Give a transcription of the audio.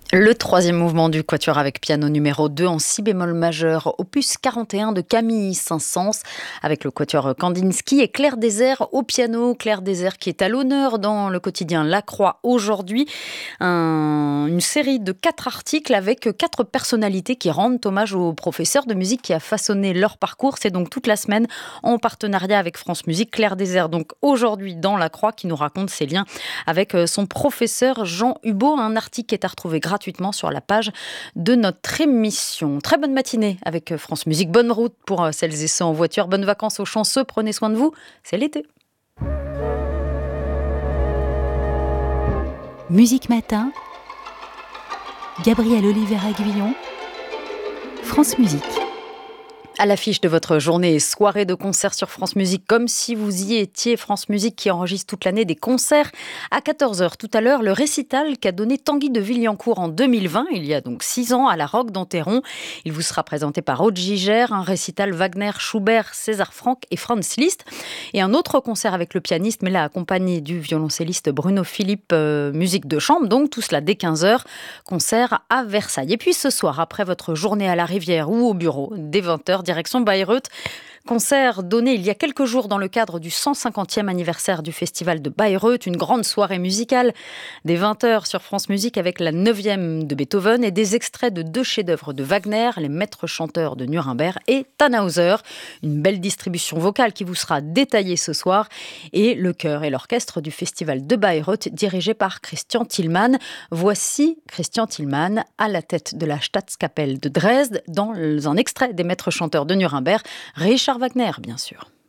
Le troisième mouvement du quatuor avec piano numéro 2 en si bémol majeur, opus 41 de Camille Saint-Saëns, avec le quatuor Kandinsky et Claire Désert au piano. Claire Désert qui est à l'honneur dans le quotidien La Croix aujourd'hui. Une série de 4 articles avec 4 personnalités qui rendent hommage aux professeurs de musique qui a façonné leur parcours. C'est donc toute la semaine en partenariat avec France Musique. Claire Désert, donc aujourd'hui dans La Croix, qui nous raconte ses liens avec son professeur Jean Hubot. Un article qui est à retrouver gratuitement sur la page de notre émission. Très bonne matinée avec France Musique. Bonne route pour celles et ceux en voiture. Bonnes vacances aux chanceux. Prenez soin de vous. C'est l'été. Musique Matin, Gabriel Oliveira-Guillon, France Musique. À l'affiche de votre journée et soirée de concert sur France Musique, comme si vous y étiez. France Musique qui enregistre toute l'année des concerts. À 14h tout à l'heure, le récital qu'a donné Tanguy de Villancourt en 2020, il y a donc 6 ans, à la Roque d'Enterron. Il vous sera présenté par Aude Gigère, un récital Wagner, Schubert, César Franck et Franz Liszt. Et un autre concert avec le pianiste, mais là accompagné du violoncelliste Bruno Philippe, musique de chambre. Donc tout cela dès 15h, concert à Versailles. Et puis ce soir, après votre journée à la Rivière ou au bureau, dès 20h, direction Bayreuth. Concert donné il y a quelques jours dans le cadre du 150e anniversaire du festival de Bayreuth, une grande soirée musicale dès 20h sur France Musique avec la 9e de Beethoven et des extraits de 2 chefs-d'œuvre de Wagner, les maîtres chanteurs de Nuremberg et Tannhäuser. Une belle distribution vocale qui vous sera détaillée ce soir et le chœur et l'orchestre du festival de Bayreuth dirigé par Christian Thielmann. Voici Christian Thielmann à la tête de la Staatskapelle de Dresde dans un extrait des maîtres chanteurs de Nuremberg, Richard Wagner, bien sûr.